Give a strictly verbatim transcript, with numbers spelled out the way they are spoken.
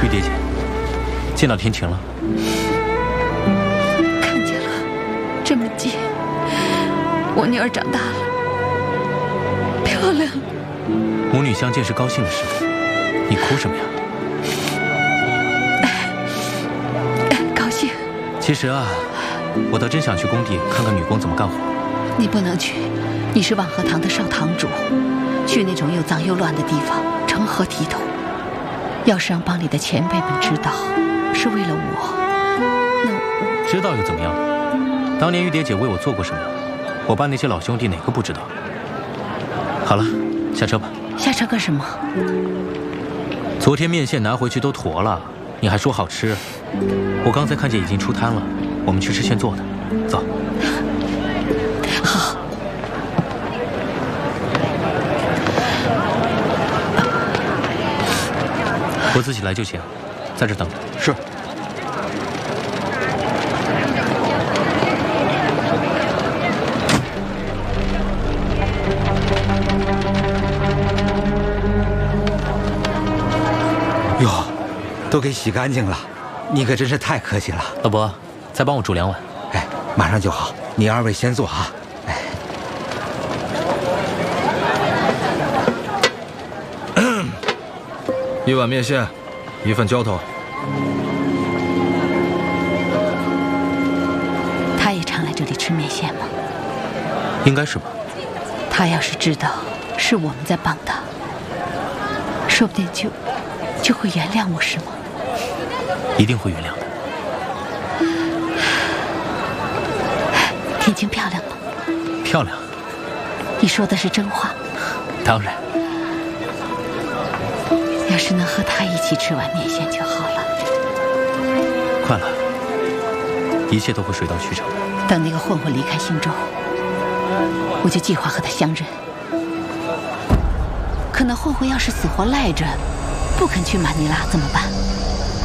玉蝶姐，见到天晴了。 看见了，这么近，我女儿长大了，漂亮了。 母女相见是高兴的事，你哭什么呀？ 高兴。 其实啊，我倒真想去工地看看女工怎么干活。 你不能去，你是万和堂的少堂主，去那种又脏又乱的地方，成何体统？要是让帮里的前辈们知道，是为了我，那我知道又怎么样？当年玉蝶姐为我做过什么，我爸那些老兄弟哪个不知道？好了，下车吧。 下车干什么？ 昨天面线拿回去都坨了，你还说好吃？我刚才看见已经出摊了，我们去吃现做的。走。 好。 我自己来就行，在这等着。 是。 哟，都给洗干净了，你可真是太客气了。 老伯，再帮我煮两碗。 哎，马上就好，你二位先坐啊。哎， 一碗面线，一份浇头。 他也常来这里吃面线吗？ 应该是吧。 他要是知道是我们在帮他，说不定就就会原谅我，是吗？ 一定会原谅的。 天晴漂亮吗？ 漂亮。 你说的是真话？ 当然。 要是能和他一起吃碗面线就好了。 快了，一切都会水到渠成。 等那个混混离开新州，我就计划和他相认。可那混混要是死活赖着，不肯去马尼拉怎么办？